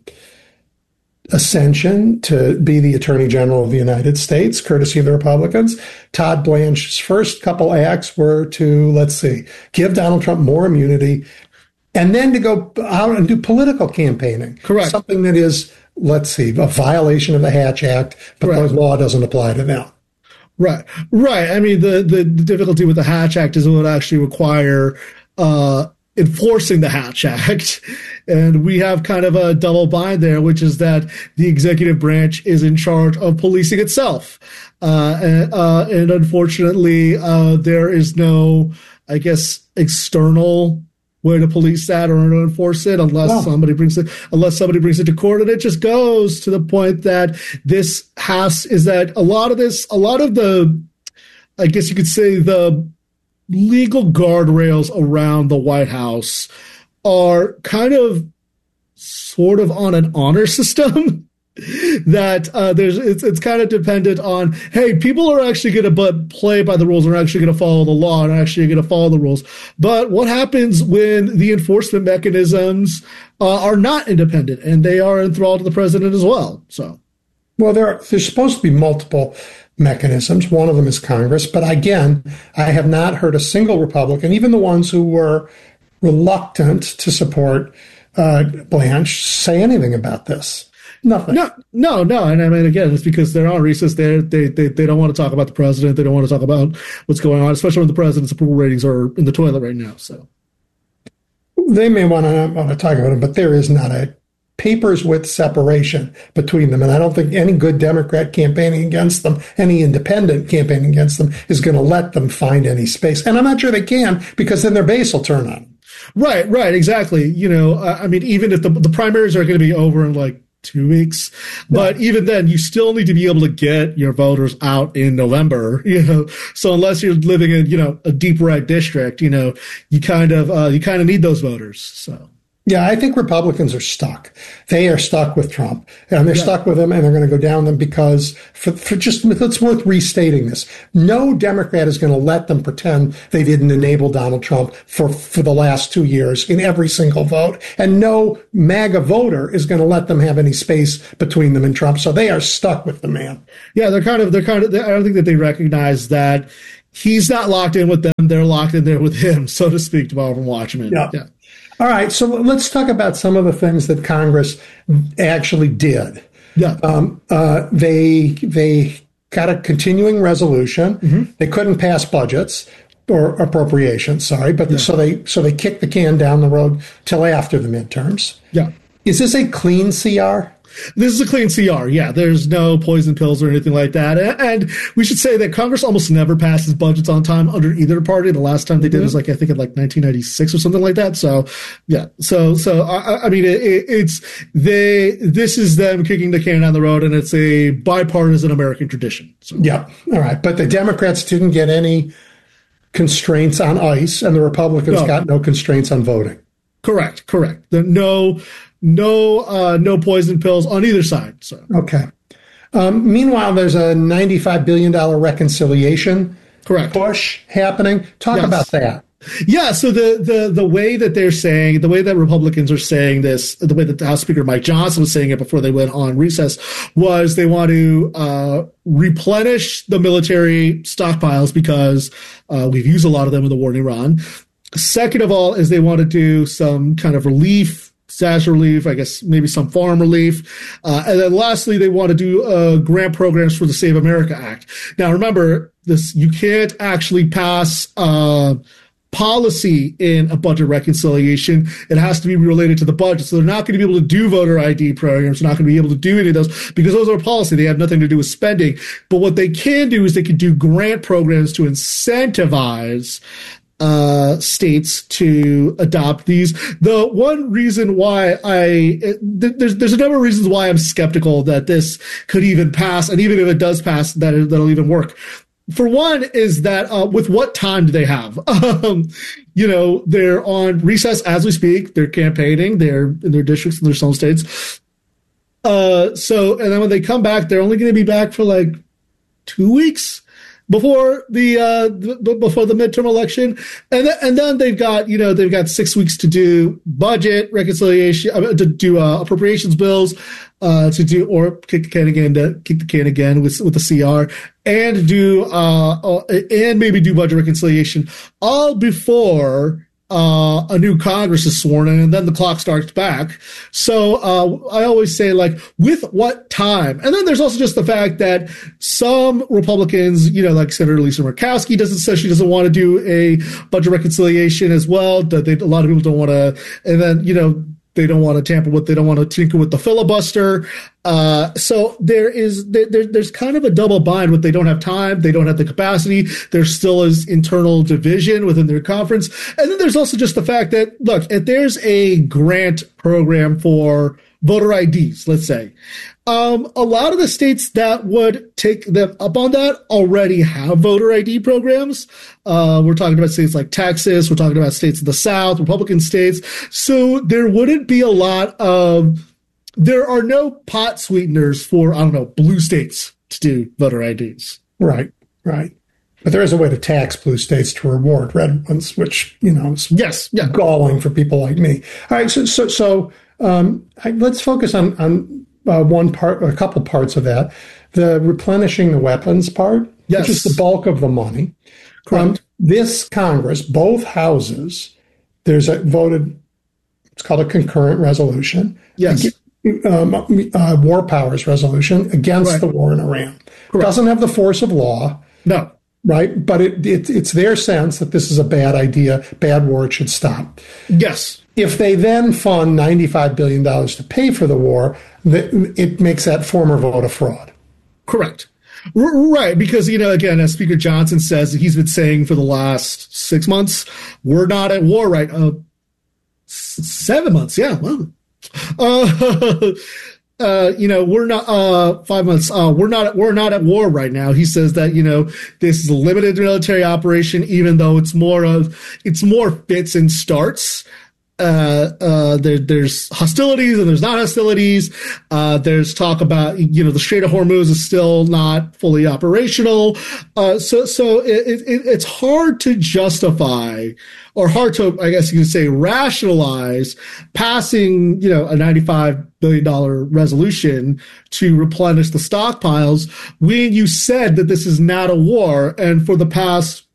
ascension to be the Attorney General of the United States, courtesy of the Republicans, Todd Blanche's first couple acts were to, let's see, give Donald Trump more immunity, and then to go out and do political campaigning. Correct. Something that is, let's see, a violation of the Hatch Act, but right. the law doesn't apply to them. Right, right. I mean, the, the, the difficulty with the Hatch Act is it would actually require uh, enforcing the Hatch Act. And we have kind of a double bind there, which is that the executive branch is in charge of policing itself. Uh, and, uh, and unfortunately, uh, there is no, I guess, external way to police that or to enforce it unless wow. somebody brings it, unless somebody brings it to court. And it just goes to the point that this has, is that a lot of this, a lot of the, I guess you could say the legal guardrails around the White House are kind of sort of on an honor system. that uh, there's it's it's kind of dependent on, hey, people are actually going to but play by the rules and are actually going to follow the law and are actually going to follow the rules. But what happens when the enforcement mechanisms uh, are not independent and they are enthralled to the president as well? So, well, there are, there's supposed to be multiple mechanisms. One of them is Congress. But again, I have not heard a single Republican, even the ones who were reluctant to support uh, Blanche, say anything about this. Nothing. No, no, no. And I mean, again, it's because they're on recess. They they they they don't want to talk about the president. They don't want to talk about what's going on, especially when the president's approval ratings are in the toilet right now. So they may want to want to talk about it, but there is not a papers with separation between them. And I don't think any good Democrat campaigning against them, any independent campaigning against them, is going to let them find any space. And I'm not sure they can, because then their base will turn on them. Right, right, exactly. You know, I mean, even if the, the primaries are going to be over in like two weeks, but yeah. even then, you still need to be able to get your voters out in November, you know. So unless you're living in, you know, a deep red district, you know, you kind of, uh, you kind of need those voters, so. Yeah, I think Republicans are stuck. They are stuck with Trump, and they're yeah. stuck with him, and they're going to go down them because, for, for just, it's worth restating this. No Democrat is going to let them pretend they didn't enable Donald Trump for, for the last two years in every single vote. And no MAGA voter is going to let them have any space between them and Trump. So they are stuck with the man. Yeah, they're kind of, they're kind of, I don't think that they recognize that he's not locked in with them. They're locked in there with him, so to speak, tomorrow from Watchmen. Yeah. yeah. All right, so let's talk about some of the things that Congress actually did. Yeah, um, uh, they they got a continuing resolution. Mm-hmm. They couldn't pass budgets or appropriations. Sorry, but yeah. so they so they kicked the can down the road till after the midterms. Yeah, is this a clean C R? This is a clean C R, yeah. There's no poison pills or anything like that. And we should say that Congress almost never passes budgets on time under either party. The last time they did mm-hmm. was like, I think in like nineteen ninety-six or something like that. So, yeah. So, so I, I mean, it, it's, they, this is them kicking the can down the road, and it's a bipartisan American tradition. So. Yeah. All right. But the Democrats didn't get any constraints on ICE, and the Republicans no. got no constraints on voting. Correct. Correct. The, no, No, uh, no poison pills on either side. So okay. Um, meanwhile, there's a ninety-five billion dollars reconciliation Correct. push happening. Talk yes. about that. Yeah. So the, the, the way that they're saying, the way that Republicans are saying this, the way that the House Speaker Mike Johnson was saying it before they went on recess, was they want to uh, replenish the military stockpiles because uh, we've used a lot of them in the war in Iran. Second of all, is they want to do some kind of relief. Disaster relief, I guess maybe some farm relief. Uh, and then lastly, they want to do uh, grant programs for the Save America Act. Now, remember, this you can't actually pass uh, policy in a budget reconciliation. It has to be related to the budget. So they're not going to be able to do voter I D programs. They're not going to be able to do any of those because those are policy. They have nothing to do with spending. But what they can do is they can do grant programs to incentivize Uh, states to adopt these. The one reason why I th- there's there's a number of reasons why I'm skeptical that this could even pass, and even if it does pass, that it, that'll even work. For one, is that uh, with what time do they have? Um, you know, they're on recess as we speak. They're campaigning. They're in their districts in their home states. Uh, so, and then when they come back, they're only going to be back for like two weeks. Before the uh, b- before the midterm election, and th- and then they've got you know they've got six weeks to do budget reconciliation, uh, to do uh, appropriations bills, uh, to do or kick the can again to kick the can again with with the C R, and do uh, uh and maybe do budget reconciliation all before Uh, a new Congress is sworn in, and then the clock starts back. So uh, I always say, like, with what time? And then there's also just the fact that some Republicans, you know, like Senator Lisa Murkowski doesn't say she doesn't want to do a budget reconciliation as well. That they, a lot of people don't want to, and then you know. They don't want to tamper with, they don't want to tinker with the filibuster. Uh, so there is, there, there's kind of a double bind with they don't have time, they don't have the capacity, there still is internal division within their conference. And then there's also just the fact that, look, if there's a grant program for voter I Ds, let's say, um, a lot of the states that would take them up on that already have voter I D programs. Uh, we're talking about states like Texas. We're talking about states in the South, Republican states. So there wouldn't be a lot of, there are no pot sweeteners for, I don't know, blue states to do voter I Ds. Right, right. But there is a way to tax blue states to reward red ones, which, you know, is yes, yeah. galling for people like me. All right, so, so, so um, let's focus on, on, Uh, one part, a couple parts of that, the replenishing the weapons part, yes. which is the bulk of the money. Correct. Um, this Congress, both houses, there's a voted, it's called a concurrent resolution. Yes. Um, uh, war powers resolution against right. the war in Iran. Correct. Doesn't have the force of law. No. Right? But it, it, it's their sense that this is a bad idea, bad war, it should stop. Yes. If they then fund ninety-five billion dollars to pay for the war, it makes that former vote a fraud. Correct. Right, because, you know, again, as Speaker Johnson says, he's been saying for the last six months, we're not at war right uh, Seven months, yeah. Wow. Uh, uh, you know, we're not uh, five months. Uh, we're not. We're not at war right now. He says that, you know, this is a limited military operation, even though it's more of it's more fits and starts. Uh, uh, there, there's hostilities and there's not hostilities. Uh, there's talk about, you know, the Strait of Hormuz is still not fully operational. Uh, so, so it, it, it's hard to justify or hard to, I guess you could say, rationalize passing, you know, a ninety-five billion dollars resolution to replenish the stockpiles when you said that this is not a war. And for the past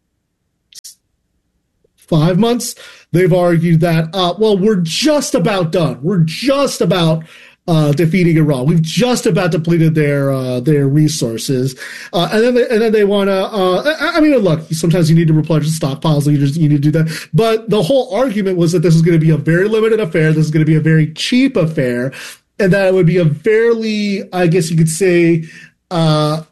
five months, they've argued that, uh, well, we're just about done. We're just about uh, defeating Iran. We've just about depleted their uh, their resources, uh, and then they, and then they want to. Uh, I, I mean, look, sometimes you need to replenish the stockpiles. You just you need to do that. But the whole argument was that this is going to be a very limited affair. This is going to be a very cheap affair, and that it would be a fairly, I guess you could say, uh,